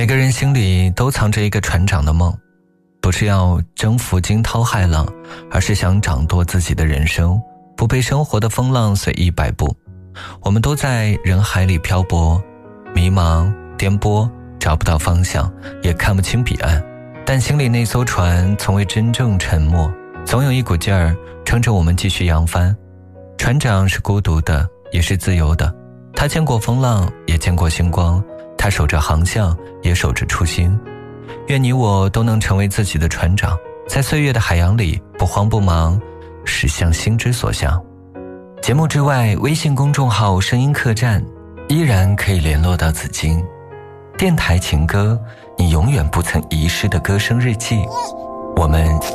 每个人心里都藏着一个船长的梦，不是要征服惊涛骇浪，而是想掌舵自己的人生，不被生活的风浪随意摆布。我们都在人海里漂泊，迷茫颠簸，找不到方向，也看不清彼岸，但心里那艘船从未真正沉没，总有一股劲儿撑着我们继续扬帆。船长是孤独的，也是自由的，他见过风浪，也见过星光，他守着航向，也守着初心。愿你我都能成为自己的船长，在岁月的海洋里不慌不忙，驶向心之所向。节目之外，微信公众号声音客栈依然可以联络到紫金。电台情歌，你永远不曾遗失的歌声日记，我们